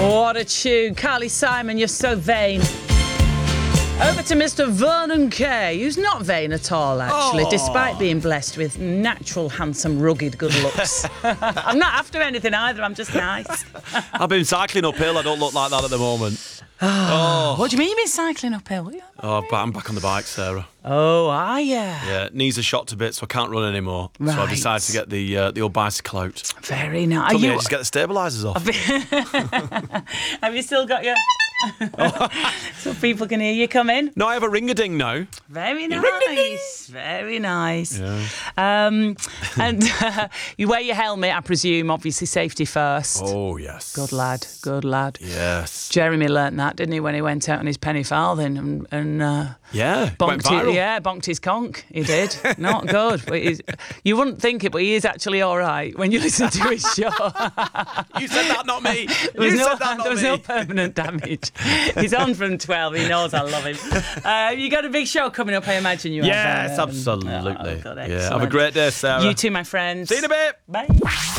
What a tune. Carly Simon, you're so vain. Over to Mr. Vernon Kay, who's not vain at all, actually, despite being blessed with natural, handsome, rugged good looks. I'm not after anything either, I'm just nice. I've been cycling uphill. I don't look like that at the moment. What do you mean you've been cycling uphill? Oh, but I'm back on the bike, Sarah. Oh, are you? Yeah, knees are shot to bits, so I can't run anymore. Right. So I decided to get the old bicycle out. Very nice. Took me ages to get the stabilisers off. Have you still got your... so people can hear you come in? No, I have a ring-a-ding now. Very nice. Ring-a-ding. Very nice. Yeah. And you wear your helmet, I presume, obviously safety first. Oh, yes. Good lad, good lad. Yes. Jeremy learnt that, didn't he, when he went out on his penny farthing and Yeah, went bonked viral. bonked his conch. He did. Not good. But you wouldn't think it, but he is actually all right when you listen to his show. You said that, not me. There was no permanent damage. He's on from 12. He knows I love him. You got a big show coming up, I imagine you have. Yes, absolutely. Oh, God, Yeah, have a excellent. great day, Sarah. You too, my friends. See you in a bit. Bye.